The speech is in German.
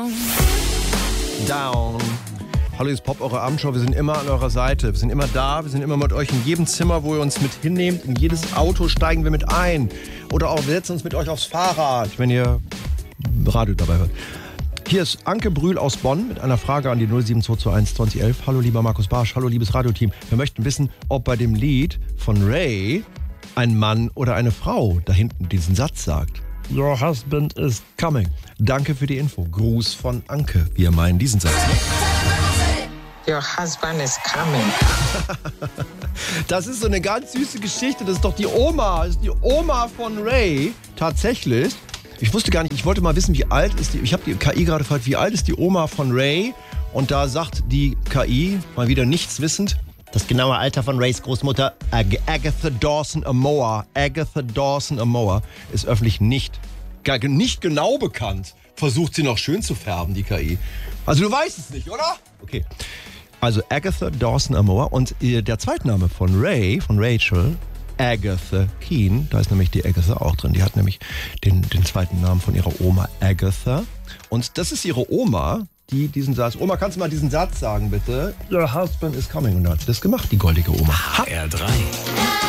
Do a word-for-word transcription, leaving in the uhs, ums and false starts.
Down. Hallo, hier ist Pop, eure Abendshow. Wir sind immer an eurer Seite. Wir sind immer da. Wir sind immer mit euch in jedem Zimmer, wo ihr uns mit hinnehmt. In jedes Auto steigen wir mit ein. Oder auch, wir setzen uns mit euch aufs Fahrrad, wenn ihr Radio dabei hört. Hier ist Anke Brühl aus Bonn mit einer Frage an die null sieben zwei zwei eins zwanzig elf. Hallo, lieber Markus Barsch. Hallo, liebes Radioteam. Wir möchten wissen, ob bei dem Lied von Ray ein Mann oder eine Frau da hinten diesen Satz sagt. Your husband is coming. Danke für die Info. Gruß von Anke. Wir meinen diesen Satz. Your husband is coming. Das ist so eine ganz süße Geschichte. Das ist doch die Oma. Das ist die Oma von Ray. Tatsächlich. Ich wusste gar nicht, ich wollte mal wissen, wie alt ist die. Ich habe die K I gerade gefragt, wie alt ist die Oma von Ray? Und da sagt die K I, mal wieder nichts wissend, das genaue Alter von Rays Großmutter Ag- Agatha Dawson Amoa. Agatha Dawson Amoa ist öffentlich nicht, nicht genau bekannt. Versucht sie noch schön zu färben, die K I. Also du weißt es nicht, oder? Okay. Also Agatha Dawson Amoa und der Zweitname von Ray, von Rachel, Agatha Keane, da ist nämlich die Agatha auch drin. Die hat nämlich den, den zweiten Namen von ihrer Oma Agatha. Und das ist ihre Oma, die diesen Satz... Oma, kannst du mal diesen Satz sagen, bitte? Your husband is coming. Und da hat sie das gemacht, die goldige Oma. H R drei.